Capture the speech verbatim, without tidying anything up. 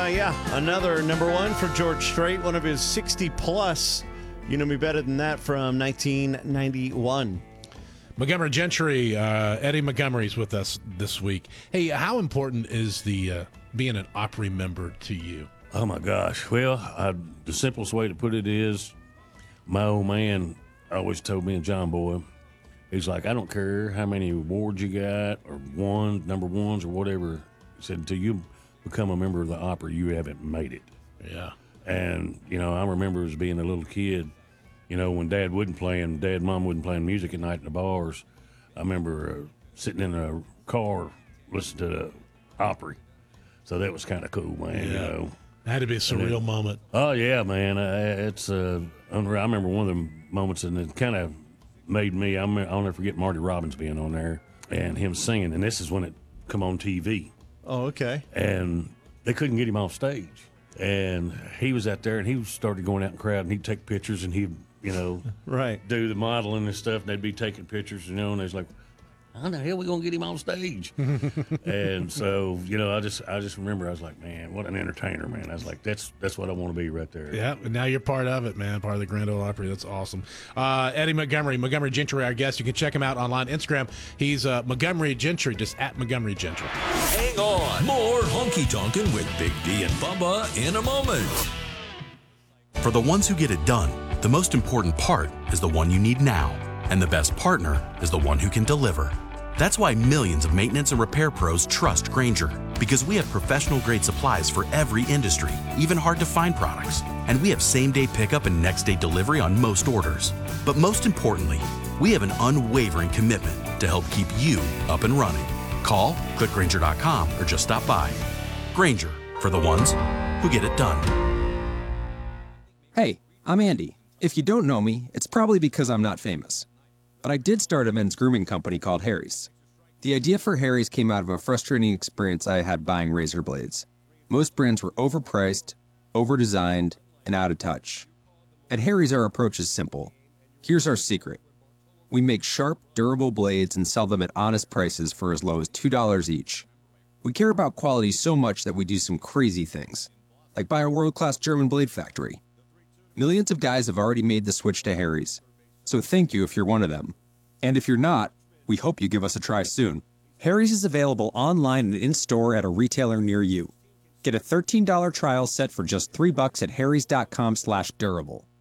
uh, yeah, another number one for George Strait, one of his sixty plus. You Know Me Better Than That from nineteen ninety-one. Montgomery Gentry, uh, Eddie Montgomery's with us this week. Hey, how important is the uh, being an Opry member to you? Oh, my gosh. Well, I, the simplest way to put it is my old man always told me and John Boy, he's like, I don't care how many awards you got or one, number ones or whatever. He said, until you become a member of the Opry, you haven't made it. Yeah. And, you know, I remember as being a little kid, you know, when Dad wasn't playing, Dad and Mom wasn't playing music at night in the bars, I remember uh, sitting in a car listening to the Opry. So that was kind of cool, man, Yeah. you know. It had to be a surreal then, moment. Oh, yeah, man. Uh, it's uh, unreal. I remember one of the moments, and it kind of made me, I'm, I'll never forget Marty Robbins being on there and him singing. And this is when it come on T V. Oh, okay. And they couldn't get him off stage. And he was out there, and he started going out in the crowd, and he'd take pictures, and he'd, you know, right, do the modeling and stuff, and they'd be taking pictures, you know, and they was like, how the hell are we going to get him on stage? And so, you know, I just I just remember I was like, man, what an entertainer, man. I was like, that's that's what I want to be right there. Yeah, and now you're part of it, man, part of the Grand Ole Opry. That's awesome. Uh, Eddie Montgomery, Montgomery Gentry, our guest. You can check him out online, Instagram. He's uh, Montgomery Gentry, just at Montgomery Gentry. Hang on. More Honky Tonkin' with Big D and Bubba in a moment. For the ones who get it done, the most important part is the one you need now. And the best partner is the one who can deliver. That's why millions of maintenance and repair pros trust Grainger, because we have professional-grade supplies for every industry, even hard-to-find products. And we have same-day pickup and next-day delivery on most orders. But most importantly, we have an unwavering commitment to help keep you up and running. Call, click Grainger dot com, or just stop by. Grainger, for the ones who get it done. Hey, I'm Andy. If you don't know me, it's probably because I'm not famous. But I did start a men's grooming company called Harry's. The idea for Harry's came out of a frustrating experience I had buying razor blades. Most brands were overpriced, overdesigned, and out of touch. At Harry's, our approach is simple. Here's our secret. We make sharp, durable blades and sell them at honest prices for as low as two dollars each. We care about quality so much that we do some crazy things, like buy a world-class German blade factory. Millions of guys have already made the switch to Harry's. So thank you if you're one of them. And if you're not, we hope you give us a try soon. Harry's is available online and in-store at a retailer near you. Get a thirteen dollars trial set for just three bucks at harrys dot com slash durable.